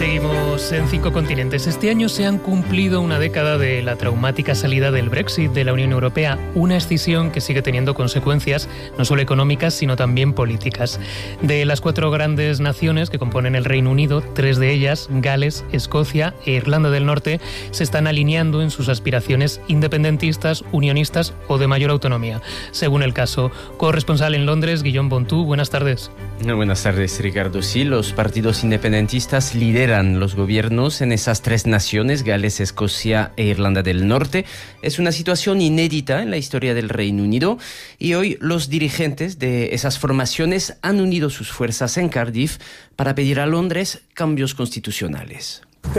Seguimos en 5 continentes. Este año se han cumplido una década de la traumática salida del Brexit de la Unión Europea, una escisión que sigue teniendo consecuencias no solo económicas, sino también políticas. De las 4 grandes naciones que componen el Reino Unido, 3 de ellas, Gales, Escocia e Irlanda del Norte, se están alineando en sus aspiraciones independentistas, unionistas o de mayor autonomía, según el caso. Corresponsal en Londres, Guillaume Bontú, buenas tardes. Buenas tardes, Ricardo. Sí, los partidos independentistas lideran los gobiernos en esas 3 naciones, Gales, Escocia e Irlanda del Norte. Es una situación inédita en la historia del Reino Unido y hoy los dirigentes de esas formaciones han unido sus fuerzas en Cardiff para pedir a Londres cambios constitucionales.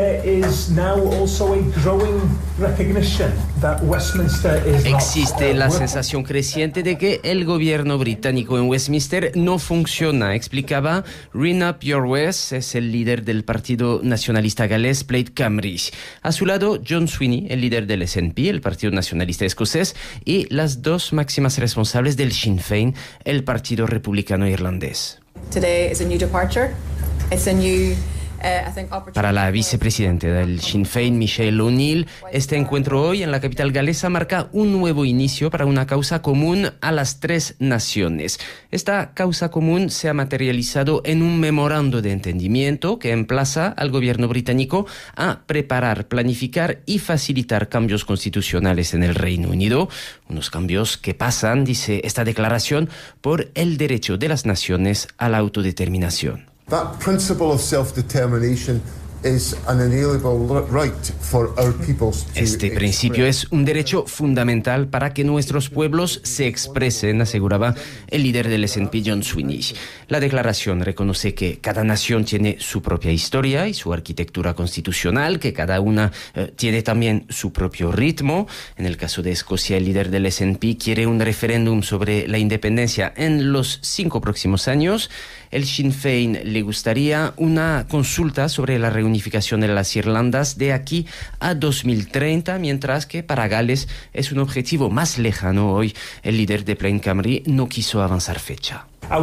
Existe la sensación creciente de que el gobierno británico en Westminster no funciona, explicaba Rhiannon Iorwerth, es el líder del partido nacionalista galés Plaid Cymru. A su lado, John Swinney, el líder del SNP, el partido nacionalista escocés, y las 2 máximas responsables del Sinn Féin, el partido republicano irlandés. Today is a new departure. It's a new Para la vicepresidenta del Sinn Féin, Michelle O'Neill, este encuentro hoy en la capital galesa marca un nuevo inicio para una causa común a las 3 naciones. Esta causa común se ha materializado en un memorando de entendimiento que emplaza al gobierno británico a preparar, planificar y facilitar cambios constitucionales en el Reino Unido. Unos cambios que pasan, dice esta declaración, por el derecho de las naciones a la autodeterminación. That principle of self-determination is an inalienable right for our peoples to Este principio es un derecho fundamental para que nuestros pueblos se expresen, aseguraba el líder del SNP, John Swinney. La declaración reconoce que cada nación tiene su propia historia y su arquitectura constitucional, que cada una tiene también su propio ritmo. En el caso de Escocia, el líder del SNP quiere un referéndum sobre la independencia en los 5 próximos años. El Sinn Féin le gustaría una consulta sobre la reunificación de las Irlandas de aquí a 2030, mientras que para Gales es un objetivo más lejano. Hoy el líder de Plaid Cymru no quiso avanzar fecha.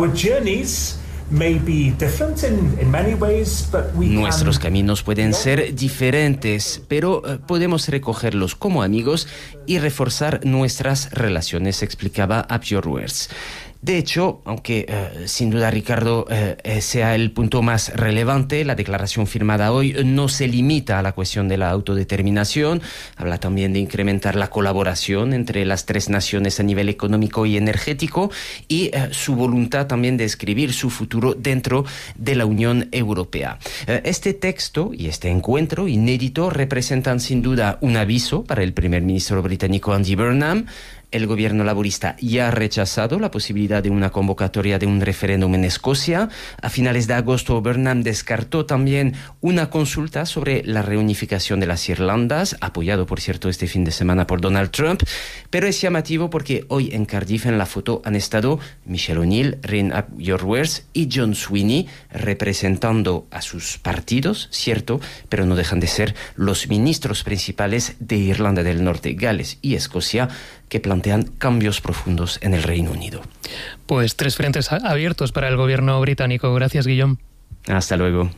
Nuestros caminos pueden ser diferentes, pero podemos recogerlos como amigos y reforzar nuestras relaciones, explicaba a Iorwerth. De hecho, aunque sin duda, Ricardo, sea el punto más relevante, la declaración firmada hoy no se limita a la cuestión de la autodeterminación. Habla también de incrementar la colaboración entre las 3 naciones a nivel económico y energético y su voluntad también de escribir su futuro dentro de la Unión Europea. Este texto y este encuentro inédito representan sin duda un aviso para el primer ministro británico Andy Burnham. El gobierno laborista ya ha rechazado la posibilidad de una convocatoria de un referéndum en Escocia. A finales de agosto, Burnham descartó también una consulta sobre la reunificación de las Irlandas, apoyado, por cierto, este fin de semana por Donald Trump. Pero es llamativo porque hoy en Cardiff, en la foto, han estado Michelle O'Neill, Rhiannon Iorwerth y John Swinney, representando a sus partidos, cierto, pero no dejan de ser los ministros principales de Irlanda del Norte, Gales y Escocia, que plantean cambios profundos en el Reino Unido. Pues 3 frentes abiertos para el gobierno británico. Gracias, Guillaume. Hasta luego.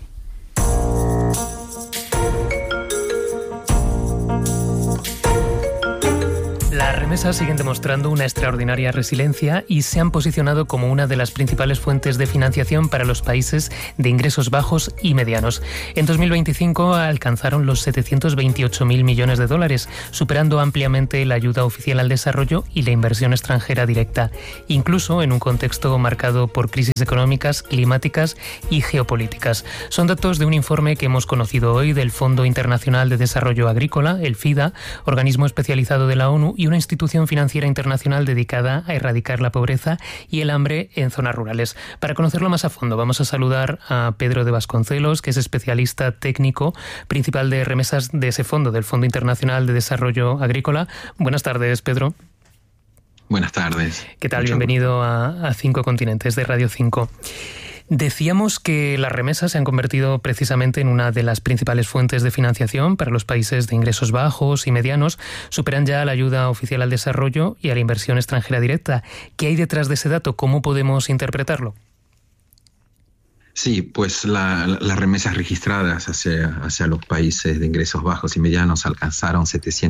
Las remesas siguen demostrando una extraordinaria resiliencia y se han posicionado como una de las principales fuentes de financiación para los países de ingresos bajos y medianos. En 2025 alcanzaron los 728.000 millones de dólares, superando ampliamente la ayuda oficial al desarrollo y la inversión extranjera directa, incluso en un contexto marcado por crisis económicas, climáticas y geopolíticas. Son datos de un informe que hemos conocido hoy del Fondo Internacional de Desarrollo Agrícola, el FIDA, organismo especializado de la ONU y una institución financiera internacional dedicada a erradicar la pobreza y el hambre en zonas rurales. Para conocerlo más a fondo, vamos a saludar a Pedro de Vasconcelos, que es especialista técnico principal de remesas de ese fondo, del Fondo Internacional de Desarrollo Agrícola. Buenas tardes, Pedro. Buenas tardes. ¿Qué tal? Bienvenido a 5 Continentes de Radio 5. Decíamos que las remesas se han convertido precisamente en una de las principales fuentes de financiación para los países de ingresos bajos y medianos. Superan ya la ayuda oficial al desarrollo y a la inversión extranjera directa. ¿Qué hay detrás de ese dato? ¿Cómo podemos interpretarlo? Sí, pues las remesas registradas hacia los países de ingresos bajos y medianos alcanzaron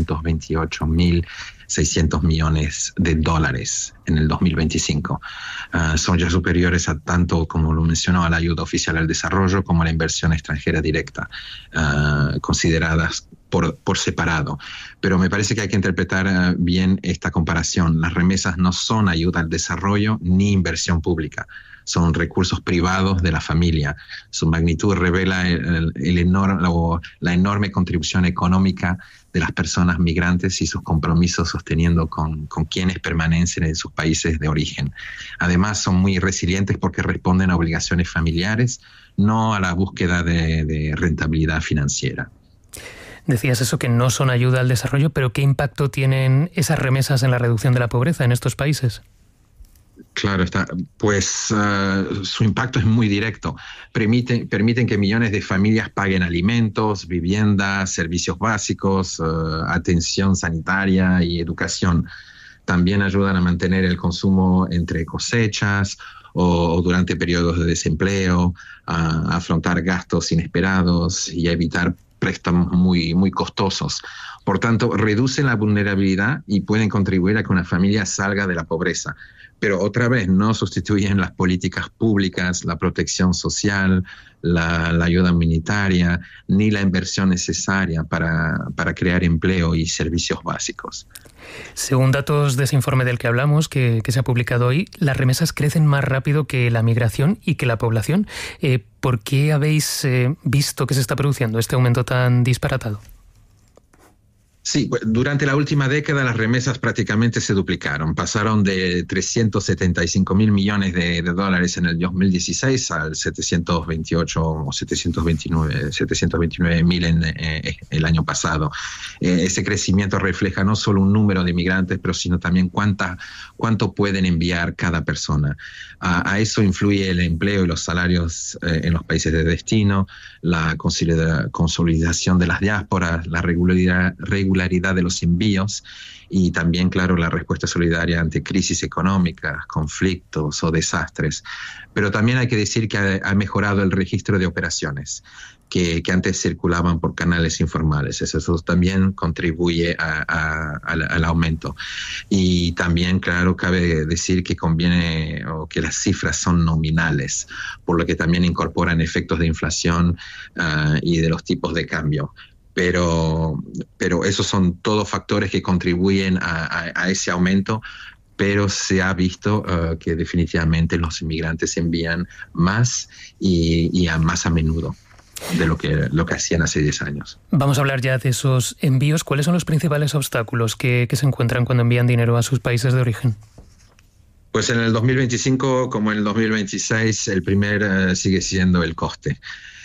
728.600 millones de dólares en el 2025. Son ya superiores a tanto, como lo mencionó, a la ayuda oficial al desarrollo como a la inversión extranjera directa, consideradas por separado. Pero me parece que hay que interpretar bien esta comparación. Las remesas no son ayuda al desarrollo ni inversión pública. Son recursos privados de la familia. Su magnitud revela la enorme contribución económica de las personas migrantes y sus compromisos sosteniendo con quienes permanecen en sus países de origen. Además, son muy resilientes porque responden a obligaciones familiares, no a la búsqueda de rentabilidad financiera. Decías eso, que no son ayuda al desarrollo, pero ¿qué impacto tienen esas remesas en la reducción de la pobreza en estos países? Claro, su impacto es muy directo. Permiten que millones de familias paguen alimentos, viviendas, servicios básicos, atención sanitaria y educación. También ayudan a mantener el consumo entre cosechas o durante periodos de desempleo, a afrontar gastos inesperados y a evitar préstamos muy, muy costosos. Por tanto, reducen la vulnerabilidad y pueden contribuir a que una familia salga de la pobreza. Pero otra vez no sustituyen las políticas públicas, la protección social, la ayuda humanitaria, ni la inversión necesaria para crear empleo y servicios básicos. Según datos de ese informe del que hablamos, que se ha publicado hoy, las remesas crecen más rápido que la migración y que la población. ¿Por qué habéis visto que se está produciendo este aumento tan disparatado? Sí, durante la última década las remesas prácticamente se duplicaron. Pasaron de 375.000 millones de dólares en el 2016 al 728 o 729.000 en el año pasado. Ese crecimiento refleja no solo un número de migrantes, pero sino también cuánto pueden enviar cada persona. A eso influye el empleo y los salarios en los países de destino, la consolidación de las diásporas, la regularidad de los envíos y también, claro, la respuesta solidaria ante crisis económicas, conflictos o desastres. Pero también hay que decir que ha mejorado el registro de operaciones que antes circulaban por canales informales. Eso también contribuye al aumento. Y también, claro, cabe decir que conviene o que las cifras son nominales, por lo que también incorporan efectos de inflación y de los tipos de cambio. Pero esos son todos factores que contribuyen a ese aumento, pero se ha visto que definitivamente los inmigrantes envían más y más a menudo de lo que hacían hace 10 años. Vamos a hablar ya de esos envíos. ¿Cuáles son los principales obstáculos que se encuentran cuando envían dinero a sus países de origen? Pues en el 2025, como en el 2026, el primer sigue siendo el coste.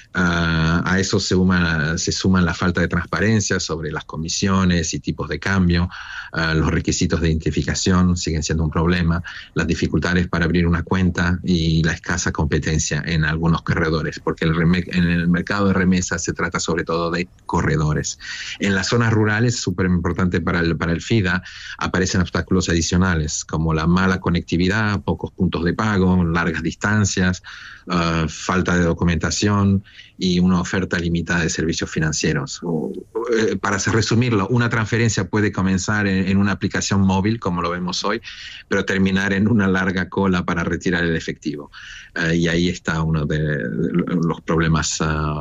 A eso se suman la falta de transparencia sobre las comisiones y tipos de cambio, los requisitos de identificación siguen siendo un problema, las dificultades para abrir una cuenta y la escasa competencia en algunos corredores, porque en el mercado de remesas se trata sobre todo de corredores. En las zonas rurales, súper importante para el FIDA, aparecen obstáculos adicionales como la mala conectividad, pocos puntos de pago, largas distancias, falta de documentación y una oferta limitada de servicios financieros. Para resumirlo, una transferencia puede comenzar en una aplicación móvil, como lo vemos hoy, pero terminar en una larga cola para retirar el efectivo. Y ahí está uno de los problemas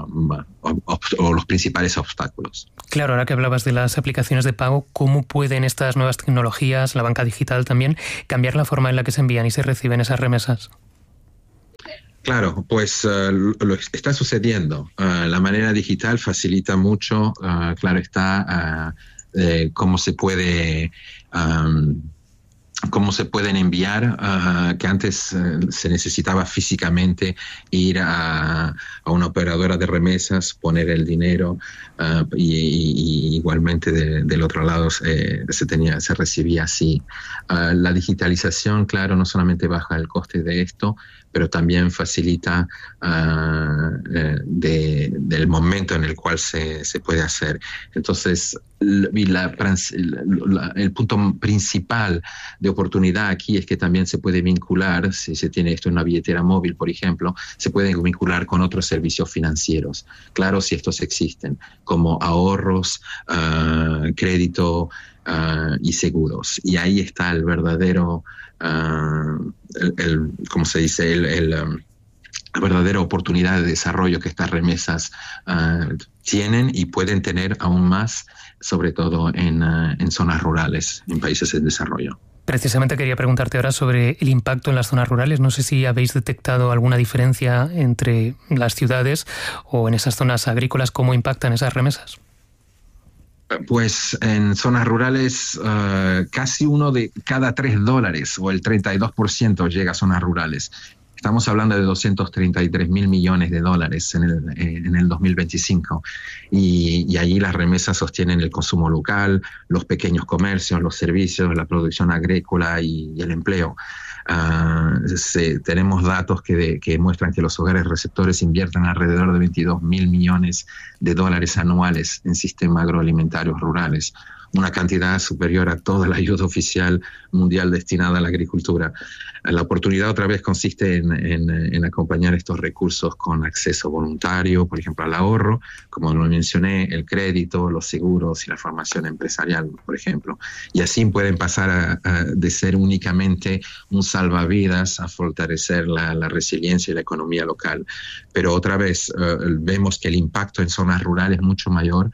o los principales obstáculos. Claro, ahora que hablabas de las aplicaciones de pago, ¿cómo pueden estas nuevas tecnologías, la banca digital también, cambiar la forma en la que se envían y se reciben esas remesas? Claro, pues lo está sucediendo. La manera digital facilita mucho, claro está, cómo se pueden enviar, que antes se necesitaba físicamente ir a una operadora de remesas, poner el dinero y igualmente del otro lado se recibía así. La digitalización, claro, no solamente baja el coste de esto, pero también facilita del momento en el cual se puede hacer. Entonces, el punto principal de oportunidad aquí es que también se puede vincular, si se tiene esto en una billetera móvil, por ejemplo, se puede vincular con otros servicios financieros. Claro, si estos existen, como ahorros, crédito y seguros. Y ahí está el verdadero, ¿cómo se dice? La verdadera oportunidad de desarrollo que estas remesas tienen y pueden tener aún más, sobre todo en zonas rurales, en países en desarrollo. Precisamente quería preguntarte ahora sobre el impacto en las zonas rurales. No sé si habéis detectado alguna diferencia entre las ciudades o en esas zonas agrícolas, cómo impactan esas remesas. Pues en zonas rurales casi uno de cada $3 o el 32% llega a zonas rurales. Estamos hablando de 233.000 millones de dólares en el 2025 y allí las remesas sostienen el consumo local, los pequeños comercios, los servicios, la producción agrícola y el empleo. Tenemos datos que muestran que los hogares receptores invierten alrededor de 22.000 millones de dólares anuales en sistemas agroalimentarios rurales, una cantidad superior a toda la ayuda oficial mundial destinada a la agricultura. La oportunidad otra vez consiste en acompañar estos recursos con acceso voluntario, por ejemplo, al ahorro, como lo mencioné, el crédito, los seguros y la formación empresarial, por ejemplo. Y así pueden pasar de ser únicamente un salvavidas a fortalecer la resiliencia y la economía local. Pero otra vez vemos que el impacto en zonas rurales es mucho mayor,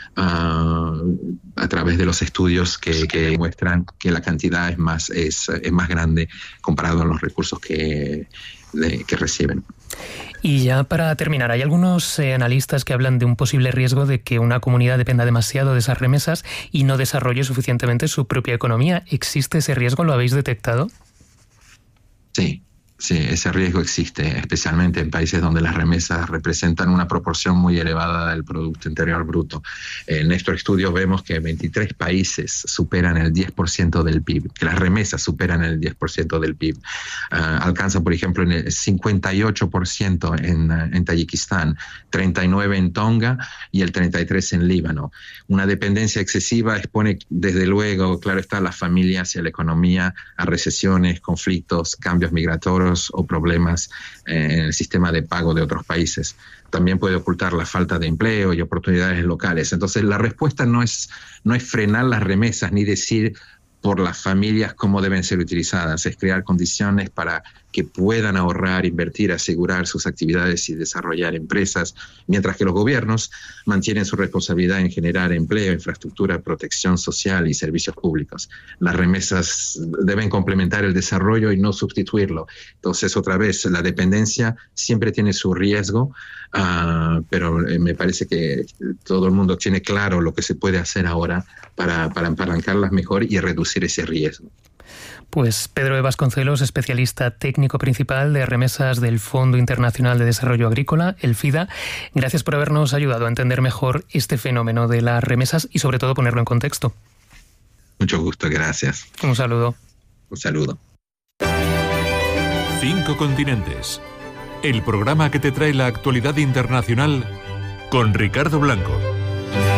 a través de los estudios que muestran que la cantidad es más grande comparado a los recursos que reciben. Y ya para terminar, hay algunos analistas que hablan de un posible riesgo de que una comunidad dependa demasiado de esas remesas y no desarrolle suficientemente su propia economía. ¿Existe ese riesgo? ¿Lo habéis detectado? Sí, ese riesgo existe, especialmente en países donde las remesas representan una proporción muy elevada del Producto Interior Bruto. En nuestro estudio vemos que 23 países superan el 10% del PIB, que las remesas superan el 10% del PIB. Alcanza, por ejemplo, en el 58% en Tayikistán, 39% en Tonga y el 33% en Líbano. Una dependencia excesiva expone, desde luego, claro está, a las familias y a la economía a recesiones, conflictos, cambios migratorios o problemas en el sistema de pago de otros países. También puede ocultar la falta de empleo y oportunidades locales. Entonces, la respuesta no es frenar las remesas ni decir por las familias cómo deben ser utilizadas, es crear condiciones para que puedan ahorrar, invertir, asegurar sus actividades y desarrollar empresas, mientras que los gobiernos mantienen su responsabilidad en generar empleo, infraestructura, protección social y servicios públicos. Las remesas deben complementar el desarrollo y no sustituirlo. Entonces, otra vez, la dependencia siempre tiene su riesgo, pero me parece que todo el mundo tiene claro lo que se puede hacer ahora para apalancarlas mejor y reducir ese riesgo. Pues Pedro de Vasconcelos, especialista técnico principal de remesas del Fondo Internacional de Desarrollo Agrícola, el FIDA, gracias por habernos ayudado a entender mejor este fenómeno de las remesas y sobre todo ponerlo en contexto. Mucho gusto, gracias. Un saludo. Un saludo. 5 continentes. El programa que te trae la actualidad internacional con Ricardo Blanco.